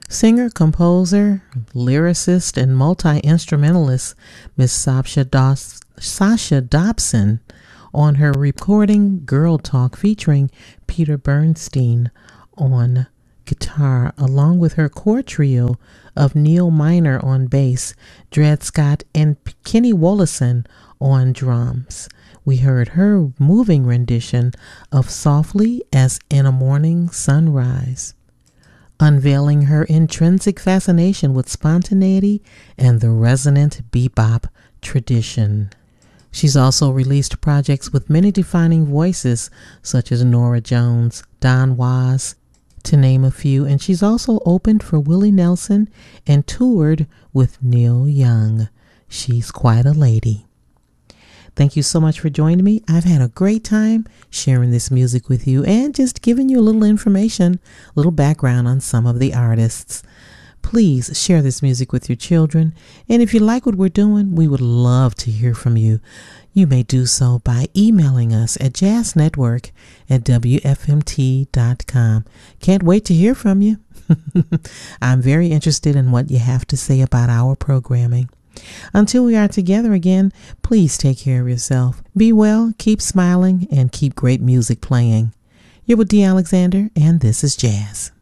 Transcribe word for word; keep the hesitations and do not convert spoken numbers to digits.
Singer, composer, lyricist, and multi-instrumentalist Miss Sasha, Dos- Sasha Dobson on her recording Girl Talk featuring Peter Bernstein on guitar, along with her core trio of Neil Miner on bass, Dred Scott, and Kenny Wollesen on drums. We heard her moving rendition of Softly as in a Morning Sunrise, unveiling her intrinsic fascination with spontaneity and the resonant bebop tradition. She's also released projects with many defining voices such as Norah Jones, Don Was, to name a few, and she's also opened for Willie Nelson and toured with Neil Young. She's quite a lady. Thank you so much for joining me. I've had a great time sharing this music with you and just giving you a little information, a little background on some of the artists. Please share this music with your children, and if you like what we're doing, we would love to hear from you. You may do so by emailing us at jazznetwork at w f m t dot com. Can't wait to hear from you. I'm very interested in what you have to say about our programming. Until we are together again, please take care of yourself. Be well, keep smiling, and keep great music playing. You're with Dee Alexander, and this is Jazz.